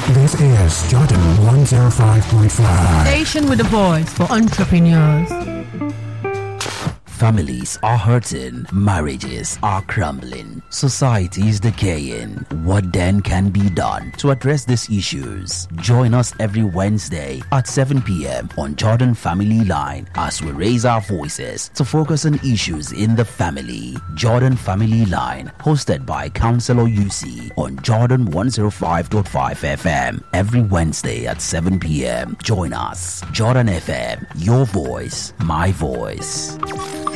This is Jordan 105.5. Station with a voice for entrepreneurs. Families are hurting, marriages are crumbling, society is decaying. What then can be done to address these issues? Join us every Wednesday at 7 p.m. on Jordan Family Line as we raise our voices to focus on issues in the family. Jordan Family Line, hosted by Counselor UC on Jordan 105.5 FM every Wednesday at 7 p.m. Join us. Jordan FM, your voice, my voice.